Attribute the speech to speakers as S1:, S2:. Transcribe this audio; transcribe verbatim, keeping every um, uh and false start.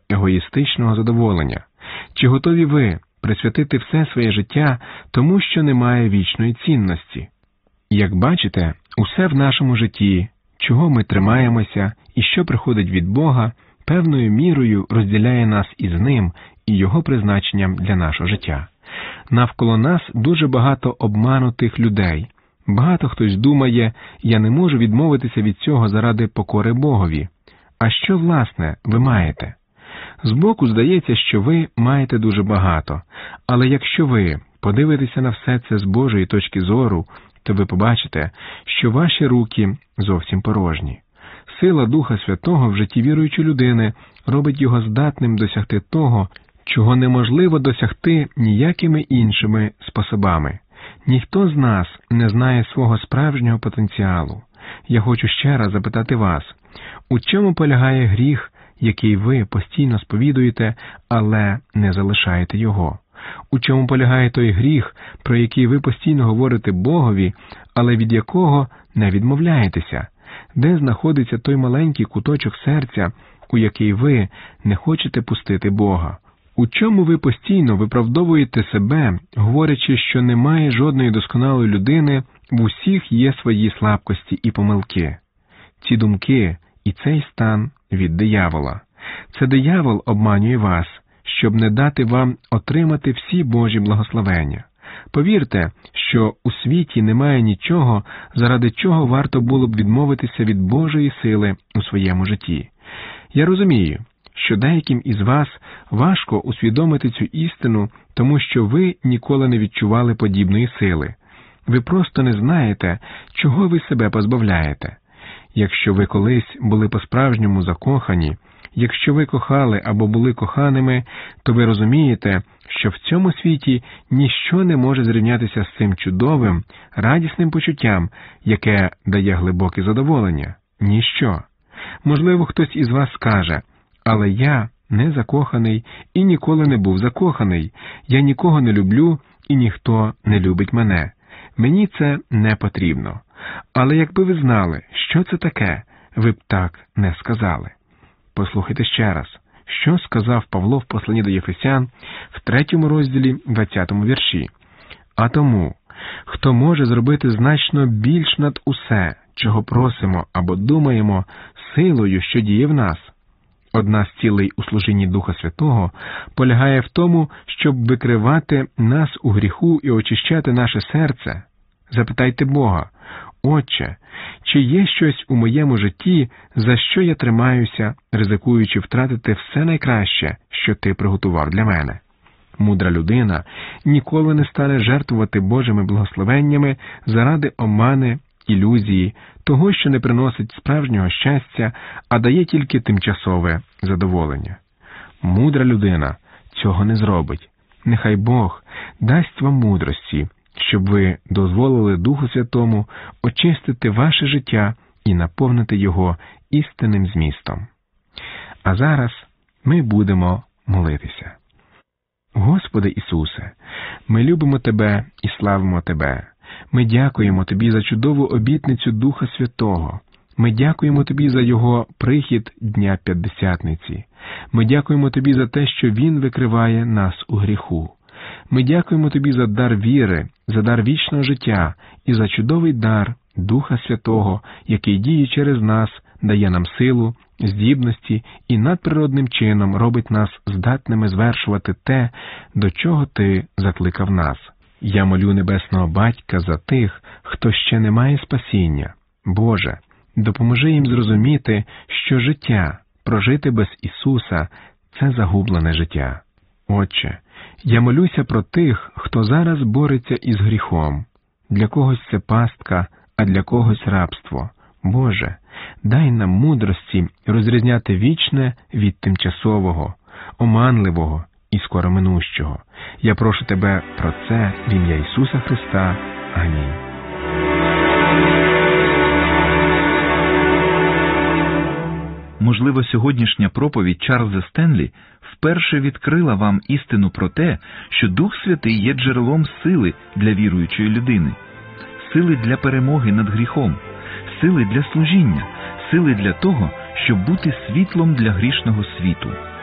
S1: егоїстичного задоволення? Чи готові ви присвятити все своє життя тому, що немає вічної цінності? Як бачите, усе в нашому житті, чого ми тримаємося і що приходить від Бога, певною мірою розділяє нас із Ним і Його призначенням для нашого життя. Навколо нас дуже багато обманутих людей. Багато хтось думає, я не можу відмовитися від цього заради покори Богові. А що, власне, ви маєте? Збоку здається, що ви маєте дуже багато, але якщо ви подивитеся на все це з Божої точки зору, то ви побачите, що ваші руки зовсім порожні. Сила Духа Святого в житті віруючої людини робить його здатним досягти того, чого неможливо досягти ніякими іншими способами. Ніхто з нас не знає свого справжнього потенціалу. Я хочу ще раз запитати вас, у чому полягає гріх, який ви постійно сповідуєте, але не залишаєте його? У чому полягає той гріх, про який ви постійно говорите Богові, але від якого не відмовляєтеся? Де знаходиться той маленький куточок серця, у який ви не хочете пустити Бога? У чому ви постійно виправдовуєте себе, говорячи, що немає жодної досконалої людини, в усіх є свої слабкості і помилки? Ці думки і цей стан від диявола. Це диявол обманює вас, щоб не дати вам отримати всі Божі благословення. Повірте, що у світі немає нічого, заради чого варто було б відмовитися від Божої сили у своєму житті. Я розумію, що деяким із вас важко усвідомити цю істину, тому що ви ніколи не відчували подібної сили. Ви просто не знаєте, чого ви себе позбавляєте. Якщо ви колись були по-справжньому закохані, якщо ви кохали або були коханими, то ви розумієте, що в цьому світі ніщо не може зрівнятися з цим чудовим, радісним почуттям, яке дає глибоке задоволення. Ніщо. Можливо, хтось із вас скаже, але я не закоханий і ніколи не був закоханий, я нікого не люблю і ніхто не любить мене. Мені це не потрібно. Але якби ви знали, що це таке, ви б так не сказали. Послухайте ще раз, що сказав Павло в посланні до Єфесян в третьому розділі, двадцятому вірші. «А тому, хто може зробити значно більш над усе, чого просимо або думаємо, силою, що діє в нас». Одна з цілей у служінні Духа Святого полягає в тому, щоб викривати нас у гріху і очищати наше серце. Запитайте Бога: «Отче, чи є щось у моєму житті, за що я тримаюся, ризикуючи втратити все найкраще, що ти приготував для мене?» Мудра людина ніколи не стане жертвувати Божими благословеннями заради омани, ілюзії, того, що не приносить справжнього щастя, а дає тільки тимчасове задоволення. Мудра людина цього не зробить. Нехай Бог дасть вам мудрості, щоб ви дозволили Духу Святому очистити ваше життя і наповнити його істинним змістом. А зараз ми будемо молитися. Господи Ісусе, ми любимо Тебе і славимо Тебе. Ми дякуємо Тобі за чудову обітницю Духа Святого. Ми дякуємо Тобі за Його прихід Дня П'ятдесятниці. Ми дякуємо Тобі за те, що Він викриває нас у гріху. Ми дякуємо Тобі за дар віри, за дар вічного життя і за чудовий дар Духа Святого, який діє через нас, дає нам силу, здібності і надприродним чином робить нас здатними звершувати те, до чого Ти закликав нас. Я молю Небесного Батька за тих, хто ще не має спасіння. Боже, допоможи їм зрозуміти, що життя, прожите без Ісуса – це загублене життя. Отче, я молюся про тих, хто зараз бореться із гріхом. Для когось це пастка, а для когось рабство. Боже, дай нам мудрості розрізняти вічне від тимчасового, оманливого і скороминущого. Я прошу Тебе про це в ім'я Ісуса Христа. Амінь.
S2: Можливо, сьогоднішня проповідь Чарльза Стенлі вперше відкрила вам істину про те, що Дух Святий є джерелом сили для віруючої людини, сили для перемоги над гріхом, сили для служіння, сили для того, щоб бути світлом для грішного світу.